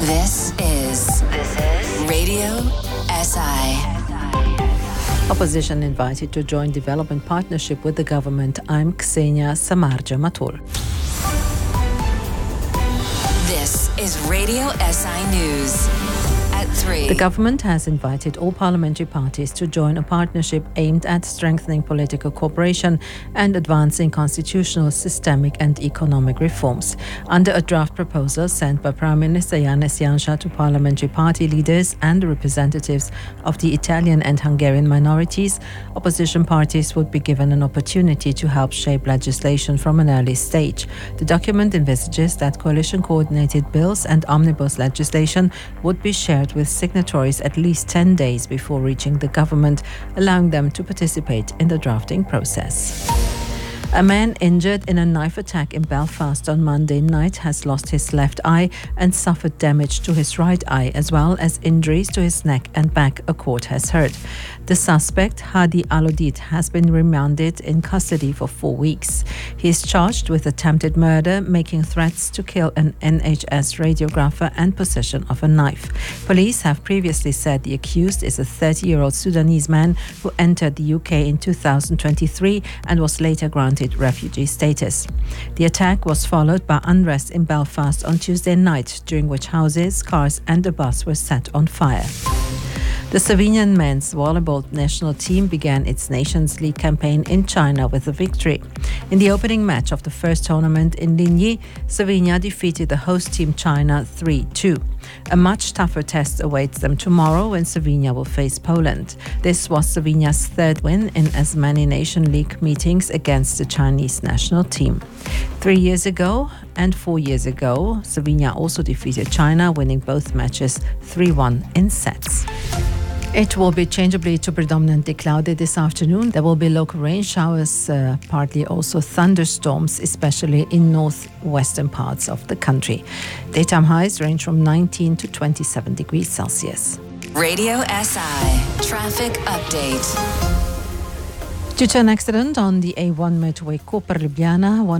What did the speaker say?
This is Radio SI. Opposition invited to join development partnership with the government. I'm Ksenia Samarja-Matul. This is Radio SI News. At 3. The government has invited all parliamentary parties to join a partnership aimed at strengthening political cooperation and advancing constitutional, systemic and economic reforms. Under a draft proposal sent by Prime Minister Janez Janša to parliamentary party leaders and representatives of the Italian and Hungarian minorities, opposition parties would be given an opportunity to help shape legislation from an early stage. The document envisages that coalition-coordinated bills and omnibus legislation would be shared with signatories at least 10 days before reaching the government, allowing them to participate in the drafting process. A man injured in a knife attack in Belfast on Monday night has lost his left eye and suffered damage to his right eye, as well as injuries to his neck and back, a court has heard. The suspect, Hadi Alodit, has been remanded in custody for 4 weeks. He is charged with attempted murder, making threats to kill an NHS radiographer, and possession of a knife. Police have previously said the accused is a 30-year-old Sudanese man who entered the UK in 2023 and was later granted refugee status. The attack was followed by unrest in Belfast on Tuesday night, during which houses, cars and a bus were set on fire. The Slovenian men's volleyball national team began its Nations League campaign in China with a victory. In the opening match of the first tournament in Linyi, Slovenia defeated the host team China 3-2. A much tougher test awaits them tomorrow when Slovenia will face Poland. This was Slovenia's third win in as many Nation League meetings against the Chinese national team. 3 years ago and 4 years ago, Slovenia also defeated China, winning both matches 3-1 in sets. It will be changeably to predominantly cloudy this afternoon. There will be local rain showers, partly also thunderstorms, especially in northwestern parts of the country. Daytime highs range from 19 to 27 degrees Celsius. Radio SI traffic update. Due to an accident on the A1 motorway Koper-Ljubljana,